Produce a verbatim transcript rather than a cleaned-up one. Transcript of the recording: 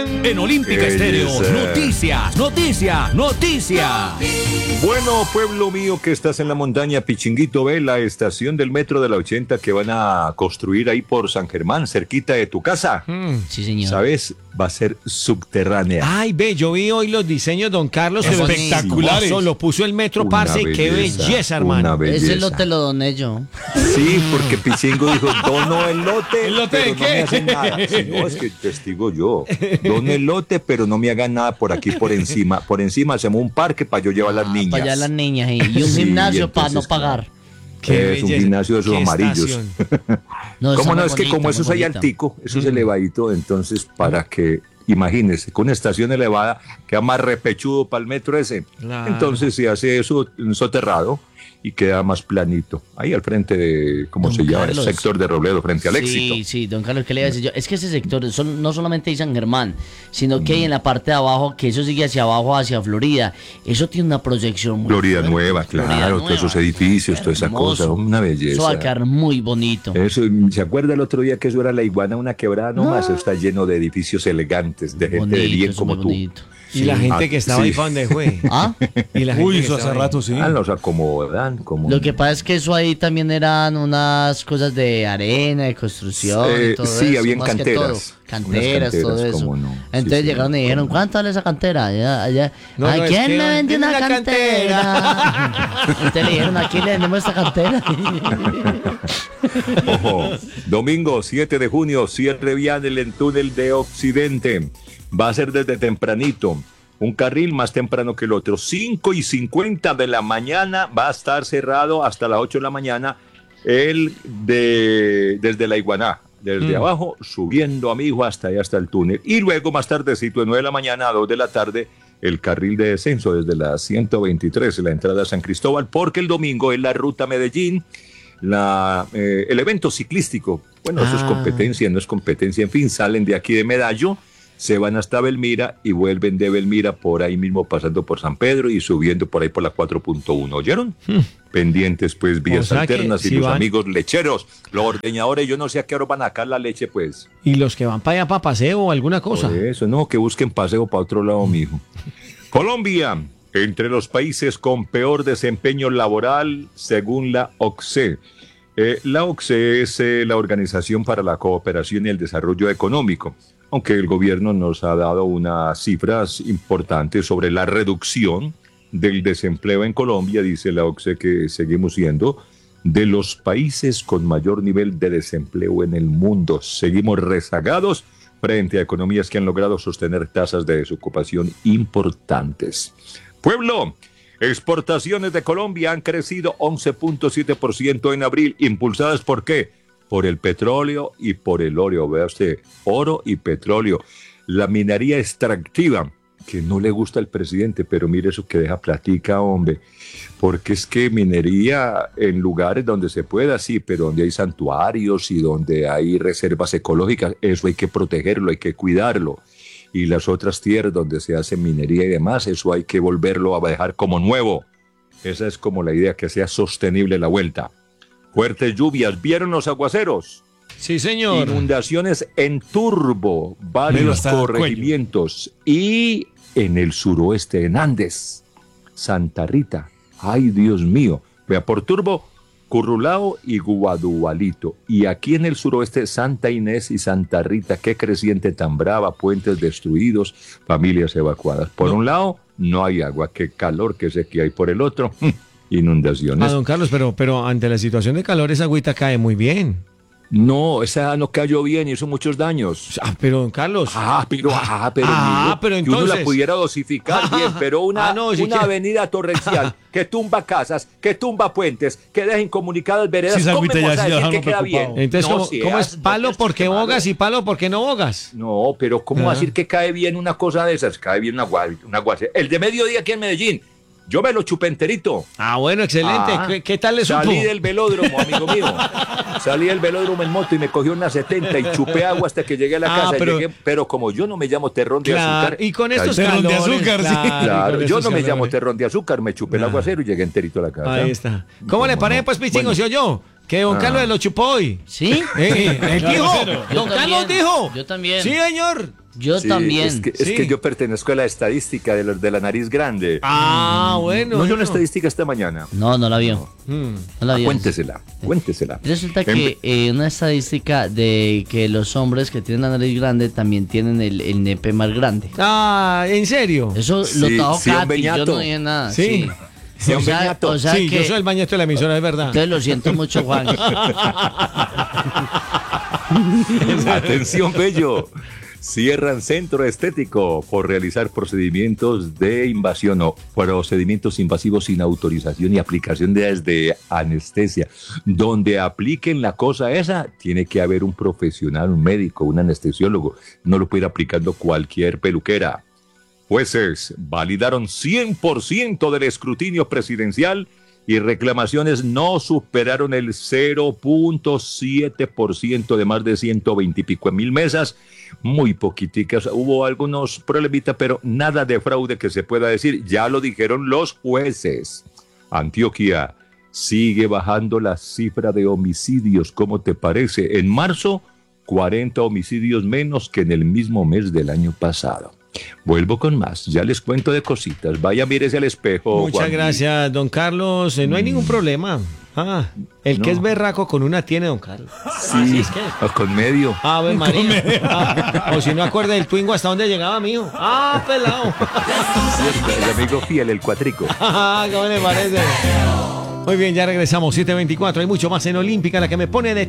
En Olímpica Estéreo, noticias, noticias, noticias. Bueno, pueblo mío que estás en la montaña, Pichinguito, ve la estación del metro de la ochenta que van a construir ahí por San Germán, cerquita de tu casa. Mm, sí, señor. ¿Sabes? Va a ser subterránea. Ay, ve, yo vi hoy los diseños, don Carlos, espectaculares. Solo puso el metro, Una parce, qué belleza, belleza, hermano. una belleza. Ese lote lo doné yo. Sí, porque Pichingo dijo, dono el lote, ¿El lote pero de no qué? me hacen nada. Si no, es que testigo yo. Dono el lote, pero no me hagan nada por aquí, por encima. Por encima hacemos un parque para yo llevar a las Ah, niñas. para allá las niñas y, y un Sí, gimnasio y para no entonces, pagar. Qué es un belleza, gimnasio de esos qué amarillos. estación. No, ¿Cómo está no? muy Es que bonita, como muy eso es ahí bonita. altico, eso es Mm. elevadito, entonces para que, imagínense, con una estación elevada queda más repechudo para el metro ese. Claro. Entonces se hace eso en soterrado y queda más planito. Ahí al frente de, ¿cómo Don se llama? El Carlos. sector de Robledo, frente al éxito. Sí, sí, don Carlos, ¿qué le iba a decir yo? Es que ese sector son, no solamente hay San Germán, sino que hay en la parte de abajo, que eso sigue hacia abajo, hacia Florida. Eso tiene una proyección muy Florida fuerte. Nueva, Florida claro, Nueva. todos esos edificios, toda esa Hermoso. cosa, una belleza. Eso va a quedar muy bonito. Eso, ¿se acuerda el otro día que eso era la Iguana, una quebrada nomás? Eso está lleno de edificios elegantes, de gente Bonito, de bien eso como muy tú. bonito. Y la gente que Ah, estaba sí. ahí, ¿para dónde fue? ¿Ah? Y la gente Uy, que eso hace estaba ahí. rato, sí. Ah, los acomodan como... Lo que pasa es que eso ahí también eran unas cosas de arena, de construcción Eh, y todo sí, eso. habían más que canteras, todo. unas Canteras, todo canteras, eso. cómo no. Sí, Entonces sí, llegaron y dijeron, cómo no. ¿cuánto vale esa cantera? Allá, allá. No, ¿A no, es quién que me vendió tiene una una cantera? Entonces le dijeron, ¿a quién le vendemos esta cantera? Ojo, domingo siete de junio, cierre vial en túnel de Occidente. Va a ser desde tempranito. Un carril más temprano que el otro. cinco y cincuenta de la mañana va a estar cerrado hasta las ocho de la mañana. El de desde la Iguaná, desde Mm. abajo, subiendo a mi hijo hasta allá, hasta el túnel. Y luego más tardecito, de nueve de la mañana a dos de la tarde, el carril de descenso desde la ciento veintitrés, la entrada a San Cristóbal, porque el domingo es la ruta Medellín. La, eh, el evento ciclístico, bueno, eso es Ah. competencia, no es competencia, en fin, salen de aquí de Medallo, se van hasta Belmira y vuelven de Belmira por ahí mismo, pasando por San Pedro y subiendo por ahí por la cuatro punto uno, ¿oyeron? Pendientes, pues, vías O sea que alternas y si los van- amigos lecheros, los ordeñadores, yo no sé a qué hora van a sacar la leche, pues. Y los que van para allá para paseo o alguna cosa. Por eso, no, que busquen paseo para otro lado, mijo. Colombia, entre los países con peor desempeño laboral, según la O C D E. Eh, la O C D E es eh, la Organización para la Cooperación y el Desarrollo Económico, aunque el gobierno nos ha dado unas cifras importantes sobre la reducción del desempleo en Colombia. Dice la O C D E que seguimos siendo de los países con mayor nivel de desempleo en el mundo. Seguimos rezagados frente a economías que han logrado sostener tasas de desocupación importantes. Pueblo, exportaciones de Colombia han crecido once punto siete por ciento en abril, impulsadas ¿por qué? Por el petróleo y por el oro. Vea usted, oro y petróleo. La minería extractiva, que no le gusta al presidente, pero mire eso que deja platica, hombre. Porque es que minería en lugares donde se pueda, sí, pero donde hay santuarios y donde hay reservas ecológicas, eso hay que protegerlo, hay que cuidarlo. Y las otras tierras donde se hace minería y demás, eso hay que volverlo a dejar como nuevo. Esa es como la idea, que sea sostenible la vuelta. Fuertes lluvias, ¿vieron los aguaceros? Sí, señor. Inundaciones en Turbo, Me lo varios está dando corregimientos. Y en el suroeste, en Andes, Santa Rita. Ay, Dios mío. Vea, por Turbo, Currulao y Guadualito. Y aquí en el suroeste, Santa Inés y Santa Rita. Qué creciente tan brava, puentes destruidos, familias evacuadas. Por No. un lado, no hay agua. Qué calor que sé que hay. Por el otro, inundaciones. Ah, don Carlos, pero, pero ante la situación de calor, esa agüita cae muy bien. No, esa no cayó bien, hizo muchos daños. Ah, pero don Carlos. Ah, pero, ah, pero, Ah, amigo, pero que uno la entonces- pudiera dosificar Ah, bien, pero una, ah, no, si una quiere- avenida torrencial que tumba casas, que tumba puentes, que deja incomunicadas veredas, Sí, esa ¿cómo agüita me ya vas a sí la decir que dejaron queda bien? preocupado. Entonces, No ¿cómo, seas- cómo es no palo seas porque quemado. bogas y palo porque no bogas? No, pero ¿cómo Ah. decir que cae bien una cosa de esas? Cae bien una agua, una aguacero. El de mediodía aquí en Medellín, yo me lo chupé enterito. Ah, bueno, excelente. Ah, ¿Qué, qué tal le supo? Salí del velódromo, amigo mío. Salí del velódromo en moto y me cogió una setenta y chupé agua hasta que llegué a la Ah, casa. pero- Llegué- pero como yo no me llamo terrón de Claro, azúcar. y con estos Terrón de calores, azúcar, sí. claro, y Claro, con yo estos no me llamo calores. terrón de azúcar, me chupé el Ah. aguacero y llegué enterito a la casa. Ahí está. ¿Cómo le parece, no? pues, Pichingo, Bueno. si oyó? Que don Ah. Carlos lo chupó hoy. ¿Sí? Eh, él dijo, Yo don también, Carlos dijo. yo también. Sí, señor. Yo Sí, también. Es que, es Sí. que yo pertenezco a la estadística de, los de la nariz grande. Ah, bueno. no, yo una bueno. estadística esta mañana. No, no la vio. Mm. No la Ah, vio. cuéntesela, cuéntesela. Resulta En- que eh, una estadística de que los hombres que tienen la nariz grande también tienen el, el nepe más grande. Ah, ¿en serio? Eso Sí, lo trajo sí, Katy, yo Beñato. no dije nada. Sí. Sí. Sí, o, sea, Beñato. o sea sí, que... yo soy el bañesto de la emisora, es verdad. Entonces lo siento mucho, Juan. Atención, bello. Cierran centro estético por realizar procedimientos de invasión o procedimientos invasivos sin autorización y aplicación de, de anestesia. Donde apliquen la cosa esa, tiene que haber un profesional, un médico, un anestesiólogo. No lo puede ir aplicando cualquier peluquera. Jueces validaron cien por ciento del escrutinio presidencial y reclamaciones no superaron el cero punto siete por ciento de más de ciento veinte y pico mil mesas. Muy poquiticas, hubo algunos problemitas, pero nada de fraude que se pueda decir. Ya lo dijeron los jueces. Antioquia sigue bajando la cifra de homicidios. ¿Cómo te parece? En marzo, cuarenta homicidios menos que en el mismo mes del año pasado. Vuelvo con más, ya les cuento de cositas. Vaya, mírese al espejo. Muchas Juanji. gracias, don Carlos. Eh, no hay ningún problema. Ah, el que No. es berraco con una tiene, don Carlos. Sí, es que- o con medio. Ave María. Ah, o si no acuerda del Twingo hasta dónde llegaba, mijo. Ah, pelado. Cierto, el amigo fiel, el cuatrico. Ah, ¿cómo le parece? Muy bien, ya regresamos. siete veinticuatro. Hay mucho más en Olímpica, la que me pone de